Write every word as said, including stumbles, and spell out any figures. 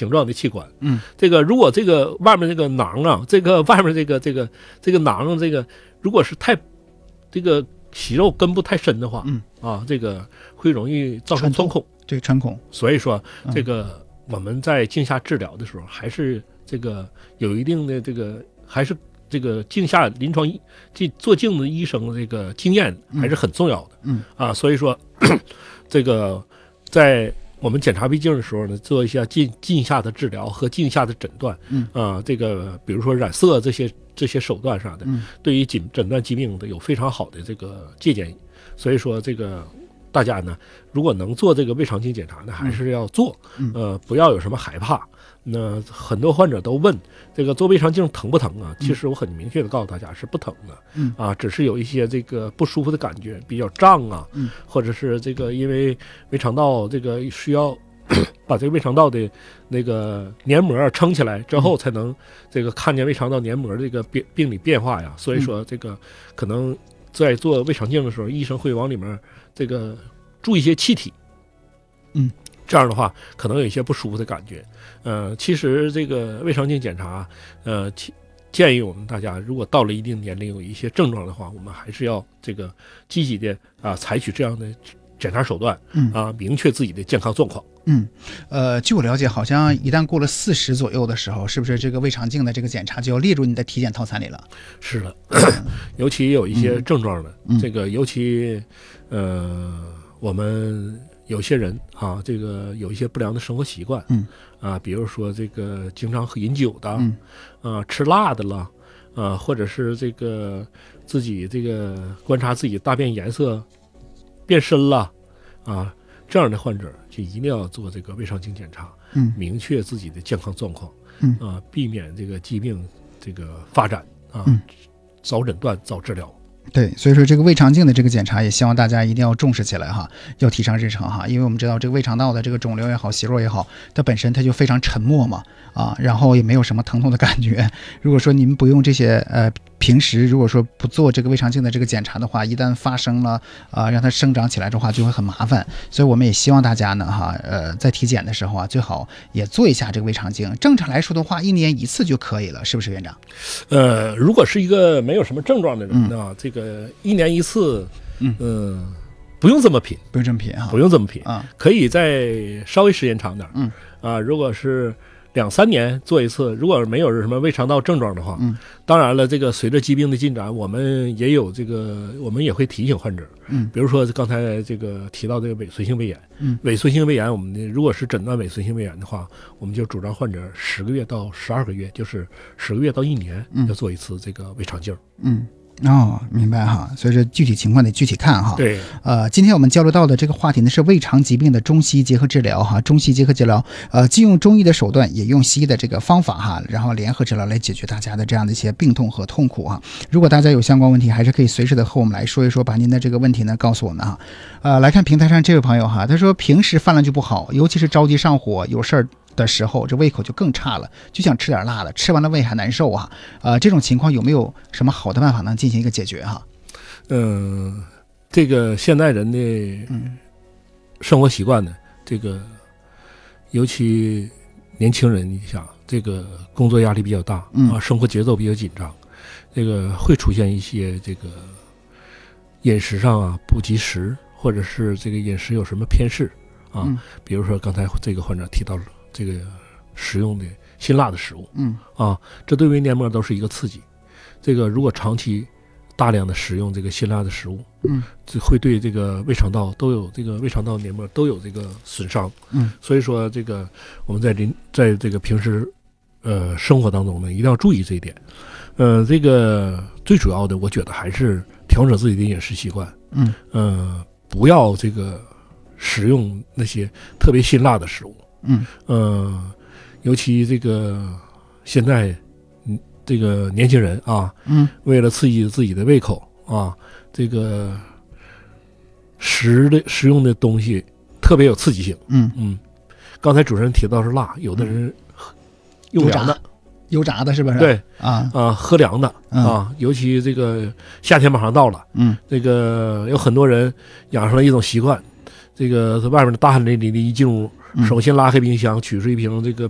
形状的器官。 嗯， 这个如果这个外面这个囊啊，这个外面这个这个这个囊这个如果是太这个息肉根部太深的话， 嗯啊，这个会容易造成穿孔。 对，穿孔。 所以说这个我们在镜下治疗的时候，还是这个有一定的这个还是。这个镜下临床这做镜子医生的这个经验还是很重要的， 嗯啊，所以说这个在我们检查胃镜的时候呢，做一下镜镜下的治疗和镜下的诊断， 嗯啊，这个比如说染色这些这些手段啥的， 嗯， 对于诊诊断疾病的有非常好的这个借鉴。所以说这个大家呢，如果能做这个胃肠镜检查呢，还是要做， 嗯、 呃，不要有什么害怕。那很多患者都问这个做胃肠镜疼不疼啊？其实我很明确的告诉大家是不疼的， 嗯啊，只是有一些这个不舒服的感觉，比较胀啊， 嗯， 或者是这个因为胃肠道这个需要把这个胃肠道的那个黏膜撑起来之后，才能这个看见胃肠道黏膜这个病病理变化呀。所以说这个可能在做胃肠镜的时候，医生会往里面这个注一些气体， 嗯。 这样的话可能有一些不舒服的感觉。呃，其实这个胃肠镜检查，呃，建议我们大家如果到了一定年龄有一些症状的话，我们还是要这个积极的啊采取这样的检查手段， 嗯啊，明确自己的健康状况。 嗯，呃，据我了解，好像一旦过了四十左右的时候，是不是这个胃肠镜的这个检查就要列入你的体检套餐里了？ 是的，尤其有一些症状的， 嗯、 这个尤其呃，我们。有些人啊，这个有一些不良的生活习惯， 嗯， 啊，比如说这个经常喝饮酒的， 嗯， 啊，吃辣的了，啊，或者是这个自己这个观察自己大便颜色变深了，啊，这样的患者就一定要做这个胃肠镜检查， 嗯， 明确自己的健康状况， 嗯， 啊，避免这个疾病这个发展啊， 嗯、 早诊断早治疗。 对，所以说这个胃肠镜的这个检查也希望大家一定要重视起来哈，要提上日程哈，因为我们知道这个胃肠道的这个肿瘤也好，息肉也好，它本身它就非常沉默嘛，啊，然后也没有什么疼痛的感觉。如果说你们不用这些呃，平时如果说不做这个胃肠镜的这个检查的话，一旦发生了啊、呃，让它生长起来的话，就会很麻烦。所以我们也希望大家呢哈，呃，在体检的时候啊，最好也做一下这个胃肠镜。正常来说的话，一年一次就可以了，是不是院长？ 呃，如果是一个没有什么症状的人呢，嗯、这个一年一次， 嗯、 呃，不用这么拼， 不用这么拼哈， 不用这么拼啊， 可以再稍微时间长点， 嗯啊，如果是两三年做一次，如果没有什么胃肠道症状的话， 嗯， 当然了，这个随着疾病的进展，我们也有这个，我们也会提醒患者， 嗯， 比如说刚才这个提到这个萎缩性胃炎， 嗯， 萎缩性胃炎，我们的如果是诊断萎缩性胃炎的话，我们就主张患者十个月到十二个月，就是十个月到一年要做一次这个胃肠镜， 嗯。哦，明白哈，所以说具体情况得具体看哈。 对， 呃，今天我们交流到的这个话题呢是胃肠疾病的中西医结合治疗哈，中西医结合治疗，呃，既用中医的手段，也用西医的这个方法哈，然后联合治疗来解决大家的这样的一些病痛和痛苦哈。如果大家有相关问题，还是可以随时的和我们来说一说，把您的这个问题呢告诉我们哈。呃，来看平台上这位朋友哈，他说平时饭量就不好，尤其是着急上火有事儿的时候，这胃口就更差了，就想吃点辣的，吃完了胃还难受啊。呃，这种情况有没有什么好的办法能进行一个解决哈？ 嗯、呃，这个现代人的生活习惯呢，这个尤其年轻人，你想这个工作压力比较大， 嗯啊，生活节奏比较紧张，这个会出现一些这个饮食上啊不及时，或者是这个饮食有什么偏嗜啊， 嗯、 比如说刚才这个患者提到了这个食用的辛辣的食物， 嗯啊，这对胃黏膜都是一个刺激。这个如果长期大量的使用这个辛辣的食物， 嗯， 这会对这个胃肠道都有这个胃肠道黏膜都有这个损伤， 嗯， 所以说这个我们在临在这个平时呃生活当中呢，一定要注意这一点。呃，这个最主要的，我觉得还是调整自己的饮食习惯， 嗯， 呃，不要这个食用那些特别辛辣的食物， 嗯， 呃，尤其这个现在。这个年轻人啊， 嗯， 为了刺激自己的胃口啊，这个食的食用的东西特别有刺激性。 嗯嗯，刚才主持人提到是辣，有的人用凉的， 油炸的是不是？ 对啊啊，喝凉的啊，尤其这个夏天马上到了， 嗯， 这个有很多人养成了一种习惯，这个在外面的大汗淋漓的一进屋，首先拉开冰箱，取出一瓶这个